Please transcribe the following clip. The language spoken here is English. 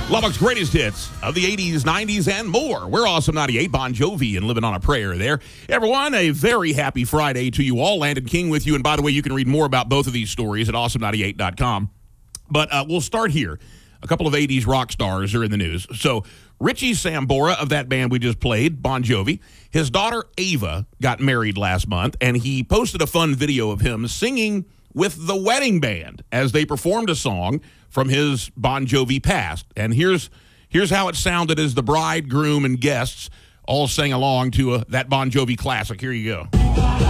Lubbock's greatest hits of the 80s, 90s, and more. We're Awesome 98, Bon Jovi, and Living on a Prayer there. Everyone, a very happy Friday to you all. Landon King with you. And by the way, you can read more about both of these stories at awesome98.com. But we'll start here. A couple of 80s rock stars are in the news. So Richie Sambora of that band we just played, Bon Jovi, his daughter Ava got married last month, and he posted a fun video of him singing with the wedding band as they performed a song from his Bon Jovi past. And here's how it sounded as the bride, groom, and guests all sang along to that Bon Jovi classic. Here you go.